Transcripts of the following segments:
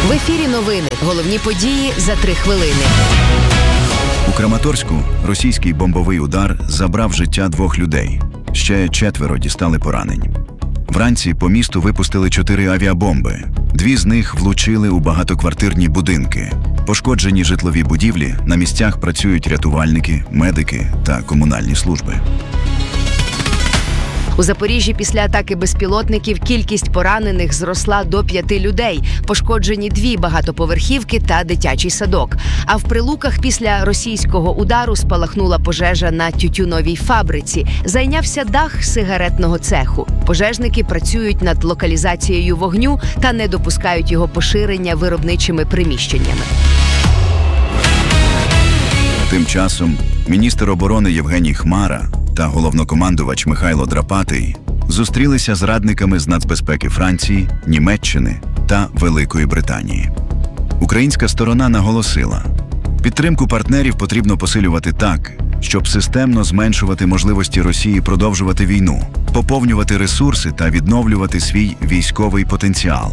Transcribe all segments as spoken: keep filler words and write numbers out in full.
В ефірі новини. Головні події за три хвилини. У Краматорську російський бомбовий удар забрав життя двох людей. Ще четверо дістали поранень. Вранці по місту випустили чотири авіабомби. Дві з них влучили у багатоквартирні будинки. Пошкоджені житлові будівлі, на місцях працюють рятувальники, медики та комунальні служби. У Запоріжжі після атаки безпілотників кількість поранених зросла до п'яти людей. Пошкоджені дві багатоповерхівки та дитячий садок. А в Прилуках після російського удару спалахнула пожежа на тютюновій фабриці. Зайнявся дах сигаретного цеху. Пожежники працюють над локалізацією вогню та не допускають його поширення виробничими приміщеннями. Тим часом міністр оборони Євгеній Хмара та головнокомандувач Михайло Драпатий зустрілися з радниками з нацбезпеки Франції, Німеччини та Великої Британії. Українська сторона наголосила, підтримку партнерів потрібно посилювати так, щоб системно зменшувати можливості Росії продовжувати війну, поповнювати ресурси та відновлювати свій військовий потенціал.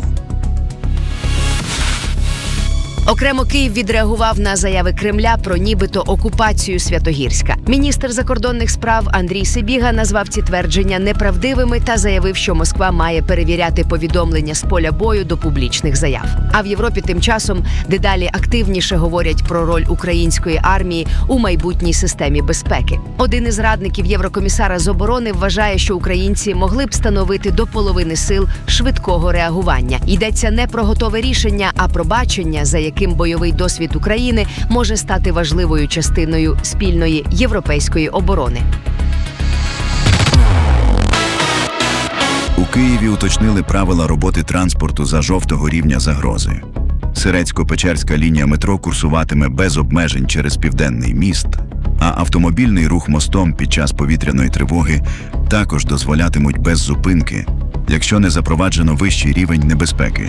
Окремо Київ відреагував на заяви Кремля про нібито окупацію Святогірська. Міністр закордонних справ Андрій Сибіга назвав ці твердження неправдивими та заявив, що Москва має перевіряти повідомлення з поля бою до публічних заяв. А в Європі тим часом дедалі активніше говорять про роль української армії у майбутній системі безпеки. Один із радників єврокомісара з оборони вважає, що українці могли б становити до половини сил швидкого реагування. Йдеться не про готове рішення, а про бачення, за яким яким бойовий досвід України може стати важливою частиною спільної європейської оборони. У Києві уточнили правила роботи транспорту за жовтого рівня загрози. Сирецько-Печерська лінія метро курсуватиме без обмежень через Південний міст, а автомобільний рух мостом під час повітряної тривоги також дозволятимуть без зупинки, якщо не запроваджено вищий рівень небезпеки.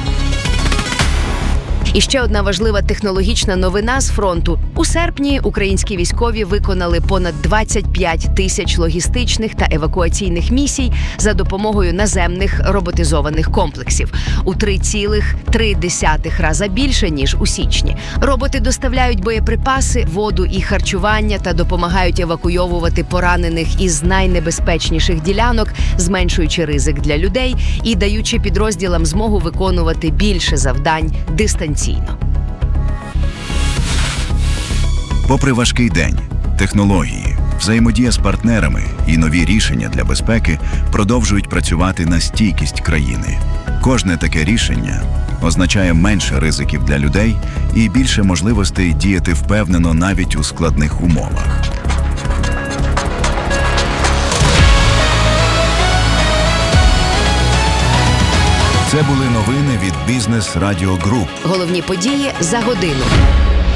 І ще одна важлива технологічна новина з фронту. У серпні українські військові виконали понад двадцять п'ять тисяч логістичних та евакуаційних місій за допомогою наземних роботизованих комплексів. У три цілих три десятих рази більше, ніж у січні. Роботи доставляють боєприпаси, воду і харчування та допомагають евакуйовувати поранених із найнебезпечніших ділянок, зменшуючи ризик для людей і даючи підрозділам змогу виконувати більше завдань дистанційно. Попри важкий день, технології, взаємодія з партнерами і нові рішення для безпеки продовжують працювати на стійкість країни. Кожне таке рішення означає менше ризиків для людей і більше можливостей діяти впевнено навіть у складних умовах. Це були новини від Бізнес Радіо Груп. Головні події за годину.